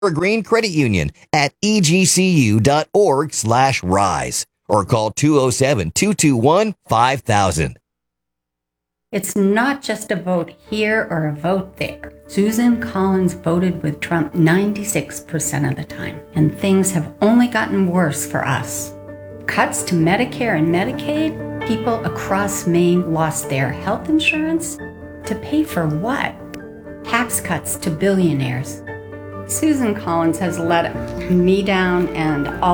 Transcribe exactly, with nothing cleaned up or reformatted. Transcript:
Green Credit Union at egcu.org slash rise or call two oh seven, two two one, five thousand. It's not just a vote here or a vote there. Susan Collins voted with Trump ninety-six percent of the time, and things have only gotten worse for us. Cuts to Medicare and Medicaid, people across Maine lost their health insurance. To pay for what? Tax cuts to billionaires. Susan Collins has let me down and all